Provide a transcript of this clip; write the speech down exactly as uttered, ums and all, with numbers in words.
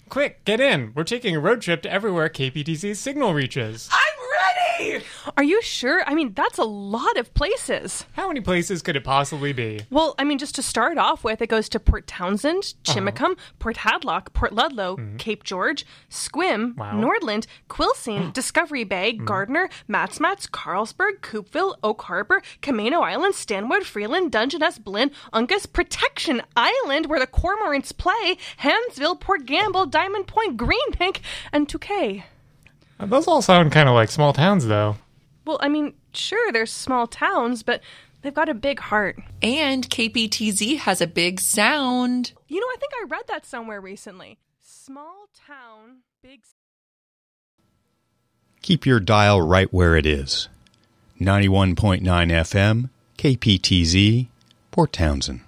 Quick, get in. We're taking a road trip to everywhere K P T C's signal reaches. I'm ready! Are you sure? I mean, that's a lot of places. How many places could it possibly be? Well, I mean, just to start off with, it goes to Port Townsend, Chimacum, uh-huh. Port Hadlock, Port Ludlow, mm-hmm. Cape George, Squim, wow. Nordland, Quilcene, Discovery Bay, mm-hmm. Gardner, Matsmats, Carlsberg, Coopville, Oak Harbor, Camino Island, Stanwood, Freeland, Dungeness, Blinn, Uncas, Protection Island, where the Cormorants play, Hansville, Port Gamble, Diamond Point, Greenbank, and Touquet. Those all sound kind of like small towns, though. Well, I mean, sure, they're small towns, but they've got a big heart. And K P T Z has a big sound. You know, I think I read that somewhere recently. Small town, big... Keep your dial right where it is. ninety-one point nine F M, K P T Z, Port Townsend.